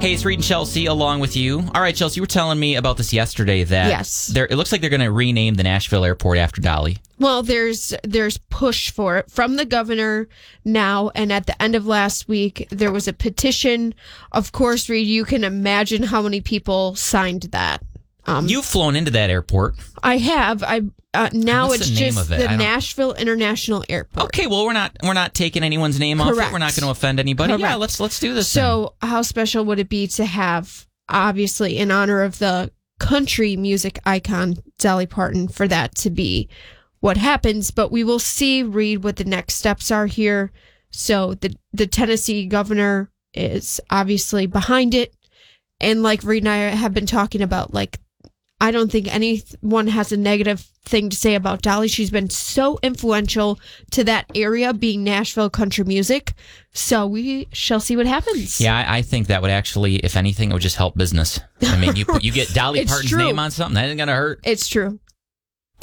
Hey, it's Reed and Chelsea along with you. All right, Chelsea, you were telling me about this yesterday that it looks like they're going to rename the Nashville airport after Dolly. Well, there's push for it from the governor now, and at the end of last week, there was a petition. Of course, Reed, you can imagine how many people signed that. You've flown into that airport. I have. Now What's it's the name just of it? the Nashville International Airport. Okay, well, we're not taking anyone's name off it. Correct. We're not going to offend anybody. Correct. Yeah, let's do this. So, how special would it be to have, obviously, in honor of the country music icon Dolly Parton, for that to be what happens? But we will see, Reed, what the next steps are here. So, the Tennessee governor is obviously behind it, and like Reed and I have been talking about, like, I don't think anyone has a negative thing to say about Dolly. She's been so influential to that area, being Nashville country music. So we shall see what happens. Yeah, I think that would actually, if anything, it would just help business. I mean, you get Dolly Parton's name on something, that ain't going to hurt. It's true.